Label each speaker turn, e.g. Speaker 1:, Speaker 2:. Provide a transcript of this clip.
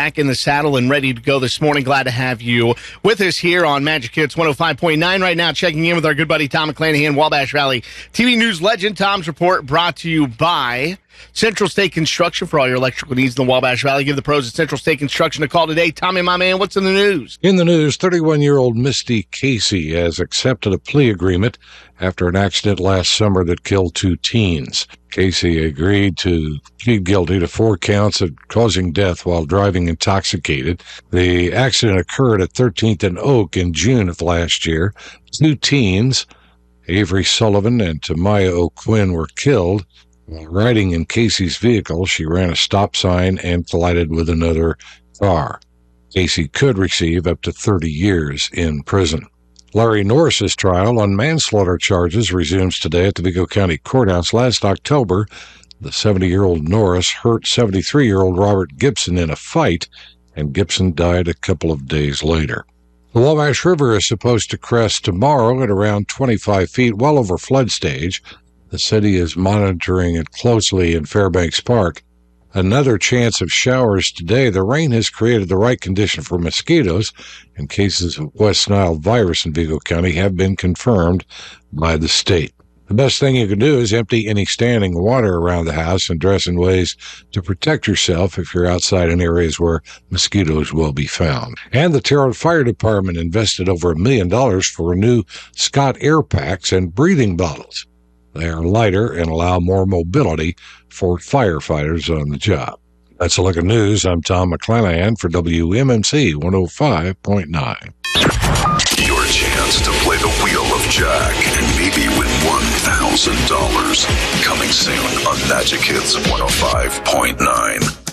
Speaker 1: back in the saddle and ready to go this morning. Glad to have you with us here on Magic Hits 105.9 right now. Checking in with our good buddy Tom McClanahan, Wabash Valley TV news legend. Tom's report brought to you by Central State Construction for all your electrical needs in the Wabash Valley. Give the pros at Central State Construction a call today. Tommy, my man, what's in the news?
Speaker 2: In the news, 31-year-old Misty Casey has accepted a plea agreement after an accident last summer that killed 2 teens. Casey agreed to plead guilty to 4 counts of causing death while driving intoxicated. The accident occurred at 13th and Oak in June of last year. 2 teens, Avery Sullivan and Tamaya O'Quinn, were killed. While riding in Casey's vehicle, she ran a stop sign and collided with another car. Casey could receive up to 30 years in prison. Larry Norris's trial on manslaughter charges resumes today at the Vigo County Courthouse. Last October, the 70-year-old Norris hurt 73-year-old Robert Gibson in a fight, and Gibson died a couple of days later. The Wabash River is supposed to crest tomorrow at around 25 feet, well over flood stage. The city is monitoring it closely in Fairbanks Park. Another chance of showers today. The rain has created the right condition for mosquitoes, and cases of West Nile virus in Vigo County have been confirmed by the state. The best thing you can do is empty any standing water around the house and dress in ways to protect yourself if you're outside in areas where mosquitoes will be found. And the Terre Haute Fire Department invested over $1 million for new Scott Air Packs and breathing bottles. They are lighter and allow more mobility for firefighters on the job. That's a look at news. I'm Tom McClanahan for WMMC 105.9.
Speaker 3: Your chance to play the Wheel of Jack and maybe win $1,000. Coming soon on Magic Hits 105.9.